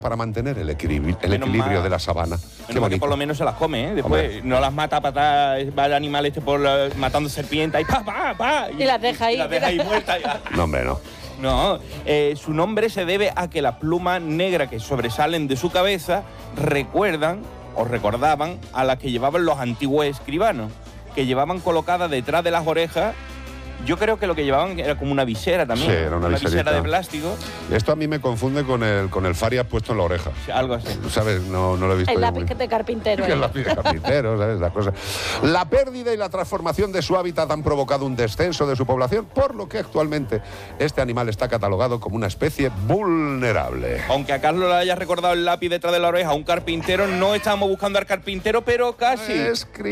para mantener el equilibrio de la sabana. Menos que por lo menos se las come, ¿eh? Después hombre, no las mata a patadas, va el animal matando serpientes y las deja ahí. Y las deja ahí muertas. No, hombre, no. No, su nombre se debe a que las plumas negras que sobresalen de su cabeza recordaban a las que llevaban los antiguos escribanos, que llevaban colocadas detrás de las orejas. Yo creo que lo que llevaban era como una visera también. Sí, era una visera de plástico. Esto a mí me confunde con el Farias puesto en la oreja. Sí, algo así. ¿Sabes? No lo he visto. El lápiz de carpintero. El lápiz de carpintero, ¿sabes? La cosa. La pérdida y la transformación de su hábitat han provocado un descenso de su población, por lo que actualmente este animal está catalogado como una especie vulnerable. Aunque a Carlos le haya recordado el lápiz detrás de la oreja a un carpintero, no estábamos buscando al carpintero, pero casi.